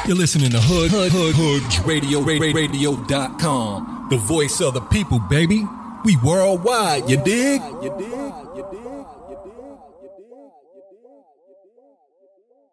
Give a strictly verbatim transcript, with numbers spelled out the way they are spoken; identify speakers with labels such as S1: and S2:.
S1: You're listening to Hood Hood Hood Hoods Radio Radio dot com. The voice of the people, baby. We worldwide, you dig? You dig? You dig? You dig? You dig?